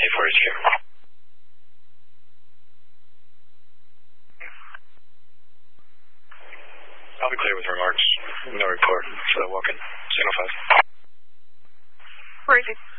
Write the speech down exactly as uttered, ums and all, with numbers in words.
for H Q. I'll be clear with remarks. No report. So walk in. Signal five. Where is he?